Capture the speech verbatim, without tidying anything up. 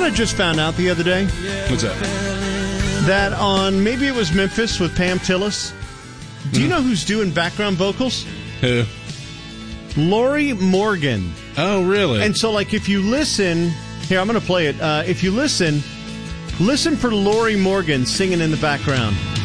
I just found out the other day? What's that? That on, maybe it was Memphis with Pam Tillis. Do you Mm. know who's doing background vocals? Who? Lori Morgan. Oh, really? And so, like, if you listen... Here, I'm going to play it. Uh, if you listen, listen for Lori Morgan singing in the background.